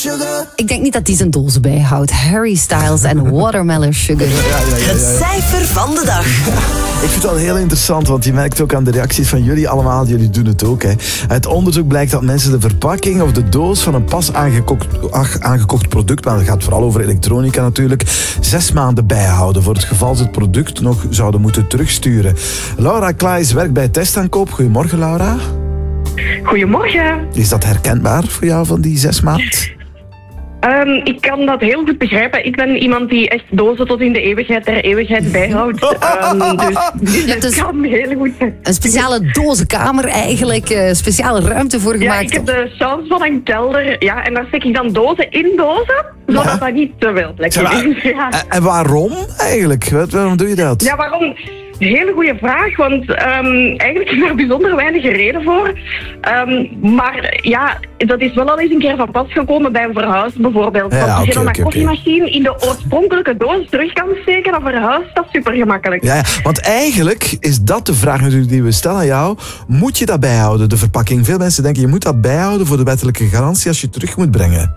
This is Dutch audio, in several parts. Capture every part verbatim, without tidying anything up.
sugar. Ik denk niet dat die zijn dozen bijhoudt. Harry Styles en Watermelon Sugar. Ja, ja, ja, ja. Het cijfer van de dag. Ik vind het wel heel interessant, want je merkt ook aan de reacties van jullie allemaal, jullie doen het ook. Hè. Uit onderzoek blijkt dat mensen de verpakking of de doos van een pas aangekocht, ach, aangekocht product, maar het gaat vooral over elektronica natuurlijk, zes maanden bijhouden voor het geval ze het product nog zouden moeten terugsturen. Laura Klaes werkt bij Testaankoop. Goedemorgen, Laura. Goedemorgen. Is dat herkenbaar voor jou van die zes maanden? Um, ik kan dat heel goed begrijpen. Ik ben iemand die echt dozen tot in de eeuwigheid der eeuwigheid bijhoudt. Um, dus Ja, het dus kan heel goed zijn. een speciale dozenkamer eigenlijk, een speciale ruimte voor Ja, gemaakt. ik heb de chance van een kelder. Ja, en daar steek ik dan dozen in dozen, zodat Ja. dat niet te veel plek Zeg maar, is. Ja. En, en waarom eigenlijk? Wat- Waarom doe je dat? Ja, waarom? Hele goede vraag, want um, eigenlijk is daar bijzonder weinig reden voor. Um, maar ja, dat is wel al eens een keer van pas gekomen bij een verhuis bijvoorbeeld. Ja, want als je oké, dan oké, een oké. koffiemachine in de oorspronkelijke doos terug kan steken, dan verhuist dat super gemakkelijk. Ja, ja, want eigenlijk is dat de vraag natuurlijk die we stellen aan jou. Moet je dat bijhouden, de verpakking? Veel mensen denken, je moet dat bijhouden voor de wettelijke garantie als je het terug moet brengen.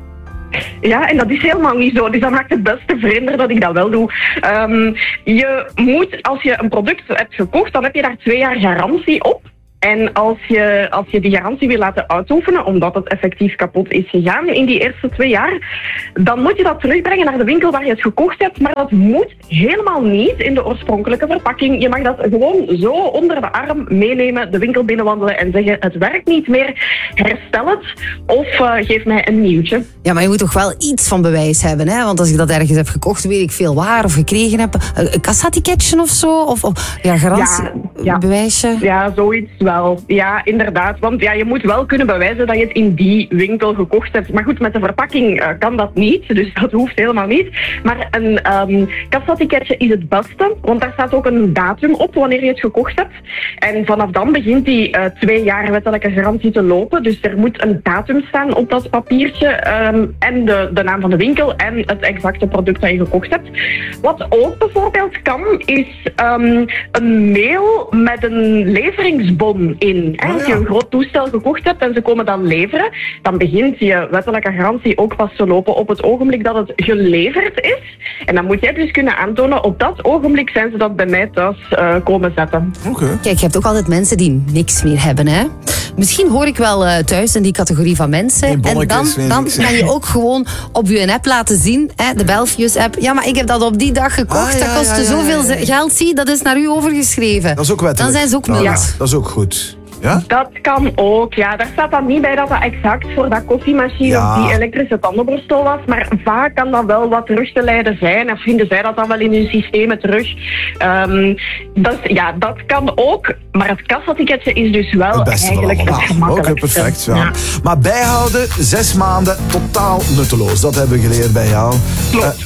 Ja, en dat is helemaal niet zo. Dus dat maakt het beste vreemder dat ik dat wel doe. Um, je moet, als je een product hebt gekocht, dan heb je daar twee jaar garantie op. En als je, als je die garantie wil laten uitoefenen, omdat het effectief kapot is gegaan in die eerste twee jaar, dan moet je dat terugbrengen naar de winkel waar je het gekocht hebt. Maar dat moet helemaal niet in de oorspronkelijke verpakking. Je mag dat gewoon zo onder de arm meenemen, de winkel binnenwandelen en zeggen, het werkt niet meer, herstel het of uh, geef mij een nieuwtje. Ja, maar je moet toch wel iets van bewijs hebben, hè? Want als ik dat ergens heb gekocht, weet ik veel waar of gekregen heb. Een kassatiketje of zo? Of, of ja, garantie, Ja, ja. bewijsje? Ja, zoiets wel. Ja, inderdaad. Want ja, je moet wel kunnen bewijzen dat je het in die winkel gekocht hebt. Maar goed, met de verpakking uh, kan dat niet. Dus dat hoeft helemaal niet. Maar een um, kassatiketje is het beste. Want daar staat ook een datum op wanneer je het gekocht hebt. En vanaf dan begint die uh, twee jaar wettelijke garantie te lopen. Dus er moet een datum staan op dat papiertje. Um, en de, de naam van de winkel en het exacte product dat je gekocht hebt. Wat ook bijvoorbeeld kan, is um, een mail met een leveringsbon in. Hè? Als je een groot toestel gekocht hebt en ze komen dan leveren, dan begint je wettelijke garantie ook pas te lopen op het ogenblik dat het geleverd is. En dan moet jij dus kunnen aantonen, op dat ogenblik zijn ze dat bij mij thuis uh, komen zetten. Oké. Okay. Kijk, je hebt ook altijd mensen die niks meer hebben, hè? Misschien hoor ik wel uh, thuis in die categorie van mensen. Geen En dan, bonnetjes, dan niks. kan je ook gewoon op je app laten zien, hè, de Belfius-app. Ja, maar ik heb dat op die dag gekocht. Ah, ja, dat kostte ja, ja, zoveel ja, ja. geld. Zie, dat is naar u overgeschreven. Dat is ook wettelijk. Dan zijn ze ook Nou, mild. ja, dat is ook goed. Ja? Dat kan ook, ja. Daar staat dan niet bij dat dat exact voor dat koffiemachine Ja. of die elektrische tandenborstel was, maar vaak kan dat wel wat terug te leiden zijn. En vinden zij dat dan wel in hun systemen terug. Um, dat, ja, dat kan ook, maar het kassatiketje is dus wel Het beste van eigenlijk het allemaal. Oké, gemakkelijkste. perfect. Ja. Ja. Maar bijhouden, zes maanden, totaal nutteloos. Dat hebben we geleerd bij jou. Klopt. Uh,